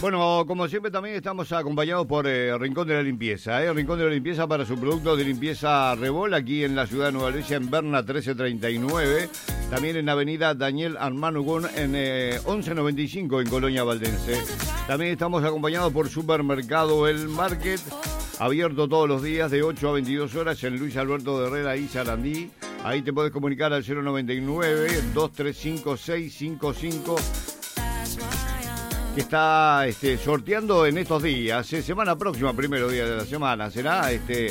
Bueno, como siempre también estamos acompañados por Rincón de la Limpieza. Rincón de la Limpieza para su producto de limpieza Rebol, aquí en la ciudad de Nueva Albesia, en Berna 1339. También en Avenida Daniel Armando Gun, en 1195, en Colonia Valdense. También estamos acompañados por Supermercado El Market, abierto todos los días de 8 a 22 horas en Luis Alberto de Herrera y Sarandí. Ahí te podés comunicar al 099-235-655, que está sorteando en estos días, semana próxima, primero día de la semana, será el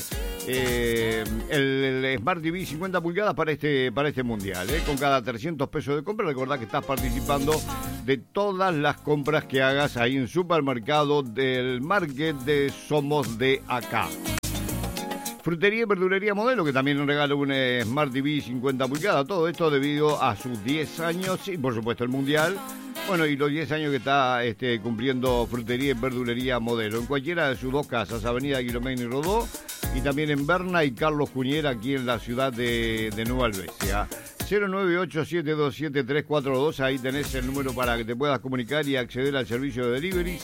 Smart TV 50 pulgadas para este mundial. Con cada 300 pesos de compra, recordá que estás participando de todas las compras que hagas ahí en Supermercado del Market de Somos de Acá. Frutería y verdulería Modelo, que también nos regala un Smart TV 50 pulgadas. Todo esto debido a sus 10 años y, por supuesto, el Mundial. Bueno, y los 10 años que está cumpliendo Frutería y Verdulería Modelo. En cualquiera de sus dos casas, Avenida Guilomén y Rodó, y también en Berna y Carlos Cuñera, aquí en la ciudad de Nueva Albesia. 098-727-342, ahí tenés el número para que te puedas comunicar y acceder al servicio de delivery.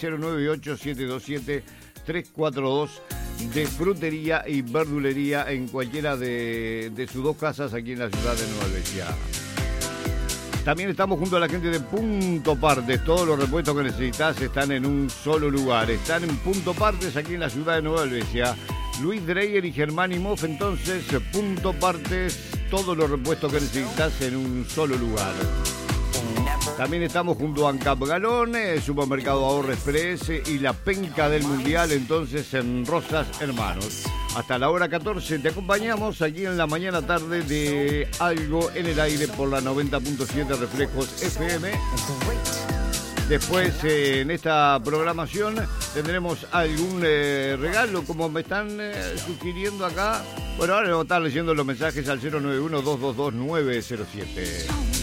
098-727-342 de frutería y verdulería en cualquiera de sus dos casas aquí en la ciudad de Nueva Albesia. También estamos junto a la gente de Punto Partes. Todos los repuestos que necesitas están en un solo lugar. Están en Punto Partes aquí en la ciudad de Nueva Albesia. Luis Dreyer y Germán Imoff, entonces Punto Partes, todos los repuestos que necesitas en un solo lugar. También estamos junto a Ancap Galón, Supermercado Ahorro Express y la penca del Mundial, entonces en Rosas Hermanos. Hasta la hora 14 te acompañamos aquí en la mañana tarde de Algo en el Aire por la 90.7 Reflejos FM. Después en esta programación tendremos algún regalo, como me están sugiriendo acá. Bueno, ahora vamos a estar leyendo los mensajes al 091-222-907.